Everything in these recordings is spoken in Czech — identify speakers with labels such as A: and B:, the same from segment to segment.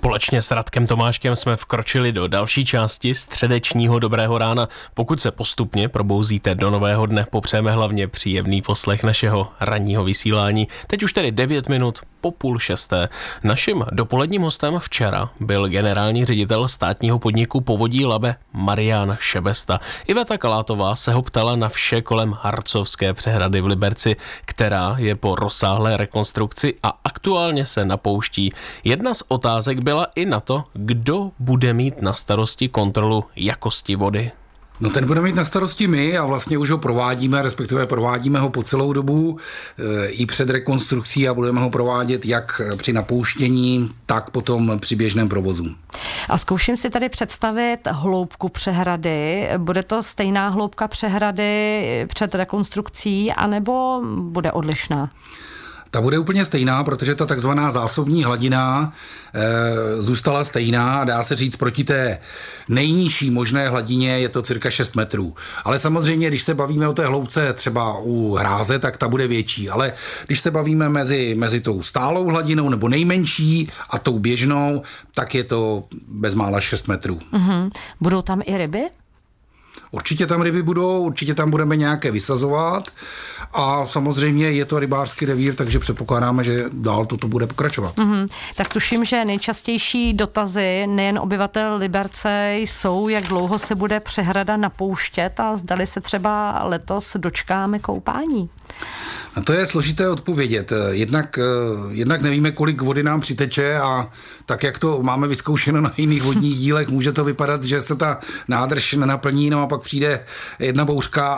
A: Společně s Radkem Tomáškem jsme vkročili do další části středečního Dobrého rána. Pokud se postupně probouzíte do nového dne, popřejeme hlavně příjemný poslech našeho ranního vysílání. Teď už tedy 9 minut po 5:30. Naším dopoledním hostem včera byl generální ředitel státního podniku Povodí Labe Marián Šebesta. Iveta Kalátová se ho ptala na vše kolem Harcovské přehrady v Liberci, která je po rozsáhlé rekonstrukci a aktuálně se napouští. Jedna z otázek byla i na to, kdo bude mít na starosti kontrolu jakosti vody.
B: No ten bude mít na starosti my a vlastně už ho provádíme, respektive provádíme ho po celou dobu i před rekonstrukcí a budeme ho provádět jak při napouštění, tak potom při běžném provozu.
C: A zkouším si tady představit hloubku přehrady. Bude to stejná hloubka přehrady před rekonstrukcí, anebo bude odlišná?
B: Ta bude úplně stejná, protože ta takzvaná zásobní hladina zůstala stejná, dá se říct proti té nejnižší možné hladině je to cirka 6 metrů. Ale samozřejmě, když se bavíme o té hloubce třeba u hráze, tak ta bude větší. Ale když se bavíme mezi tou stálou hladinou nebo nejmenší a tou běžnou, tak je to bezmála 6 metrů.
C: Mm-hmm. Budou tam i ryby?
B: Určitě tam ryby budou, určitě tam budeme nějaké vysazovat a samozřejmě je to rybářský revír, takže předpokládáme, že dál toto bude pokračovat.
C: Mm-hmm. Tak tuším, že nejčastější dotazy nejen obyvatel Liberce jsou, jak dlouho se bude přehrada napouštět a zdali se třeba letos dočkáme koupání.
B: A to je složité odpovědět. Jednak nevíme, kolik vody nám přiteče a tak, jak to máme vyzkoušeno na jiných vodních dílech, může to vypadat, že se ta nádrž nenaplní, no a pak přijde jedna bouřka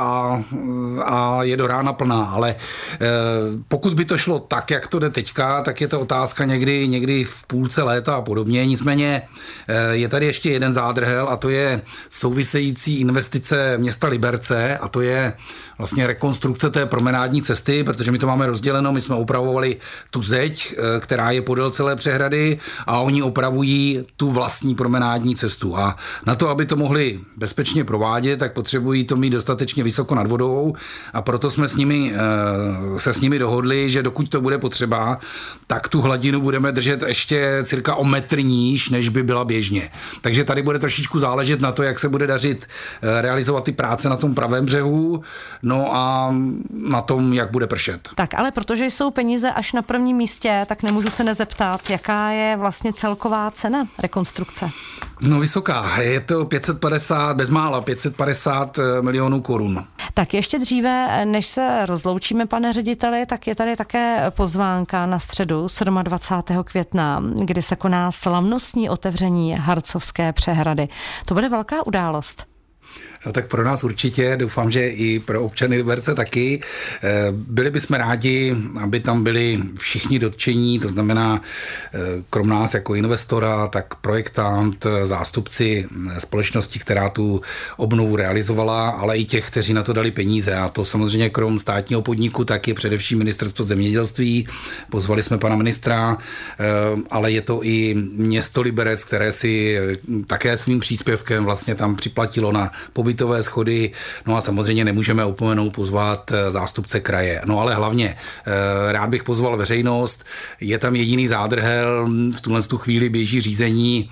B: a je do rána plná. Ale pokud by to šlo tak, jak to jde teďka, tak je to otázka někdy v půlce léta a podobně. Nicméně je tady ještě jeden zádrhel a to je související investice města Liberce a to je vlastně rekonstrukce té promenádní cesty, protože my to máme rozděleno, my jsme opravovali tu zeď, která je podél celé přehrady a oni opravují tu vlastní promenádní cestu. A na to, aby to mohli bezpečně provádět, tak potřebují to mít dostatečně vysoko nad vodou a proto jsme se s nimi dohodli, že dokud to bude potřeba, tak tu hladinu budeme držet ještě cirka o metr níž, než by byla běžně. Takže tady bude trošičku záležet na to, jak se bude dařit realizovat ty práce na tom pravém břehu, no a na tom, jak bude pršet.
C: Tak, ale protože jsou peníze až na prvním místě, tak nemůžu se nezeptat, jaká je vlastně celková cena rekonstrukce?
B: No vysoká, je to 550, bezmála 550 milionů korun.
C: Tak ještě dříve, než se rozloučíme, pane řediteli, tak je tady také pozvánka na středu 27. května, kdy se koná slavnostní otevření Harcovské přehrady. To bude velká událost.
B: No tak pro nás určitě, doufám, že i pro občany Liberce taky. Byli bychom rádi, aby tam byli všichni dotčení, to znamená krom nás jako investora, tak projektant, zástupci společnosti, která tu obnovu realizovala, ale i těch, kteří na to dali peníze. A to samozřejmě krom státního podniku, tak je především ministerstvo zemědělství. Pozvali jsme pana ministra, ale je to i město Liberec, které si také svým příspěvkem vlastně tam připlatilo na pobytové schody, no a samozřejmě nemůžeme opomenout pozvat zástupce kraje. No ale hlavně rád bych pozval veřejnost, je tam jediný zádrhel, v tuhle chvíli běží řízení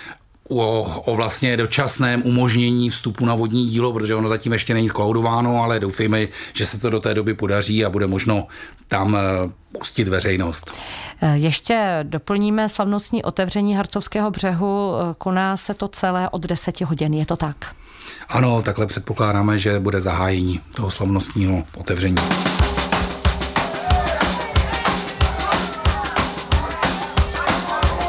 B: o vlastně dočasném umožnění vstupu na vodní dílo, protože ono zatím ještě není skolaudováno, ale doufejme, že se to do té doby podaří a bude možno tam pustit veřejnost.
C: Ještě doplníme slavnostní otevření Harcovského břehu. Koná se to celé od 10 hodin, je to tak?
B: Ano, takhle předpokládáme, že bude zahájení toho slavnostního otevření.